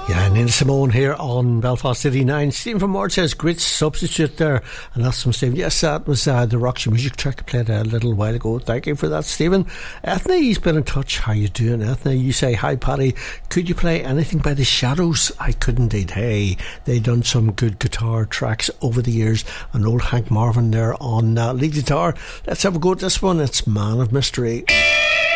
Yeah, Nina Simone here on Belfast 89. Stephen from Ward says, great substitute there. And that's from Stephen. Yes, that was the Roxy Music track I played a little while ago. Thank you for that, Stephen. Ethne, he's been in touch. How you doing, Ethne? You say, hi, Paddy. Could you play anything by The Shadows? I could indeed. Hey, they done some good guitar tracks over the years. And old Hank Marvin there on lead guitar. Let's have a go at this one. It's Man of Mystery.